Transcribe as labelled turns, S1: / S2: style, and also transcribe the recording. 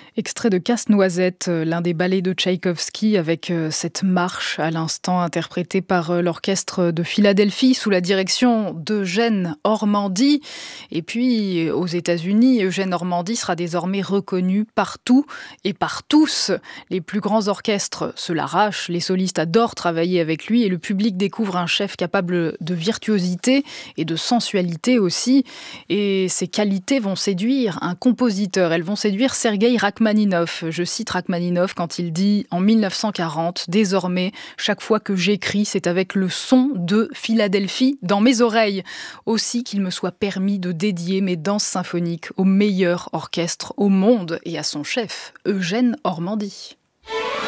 S1: Extrait de Casse-Noisette, l'un des ballets de Tchaïkovski avec cette marche à l'instant interprétée par l'orchestre de Philadelphie sous la direction d'Eugène Ormandy. Et puis aux États-Unis, Eugène Ormandy sera désormais reconnu partout et par tous. Les plus grands orchestres se l'arrachent, les solistes adorent travailler avec lui et le public découvre un chef capable de virtuosité et de sensualité aussi. Et ces qualités vont séduire un compositeur, elles vont séduire Sergueï Rachmaninov. Je cite Rachmaninov quand il dit en 1940 « Désormais, chaque fois que j'écris, c'est avec le son de Philadelphie dans mes oreilles. Aussi qu'il me soit permis de dédier mes danses symphoniques au meilleur orchestre au monde et à son chef, Eugène Ormandy. »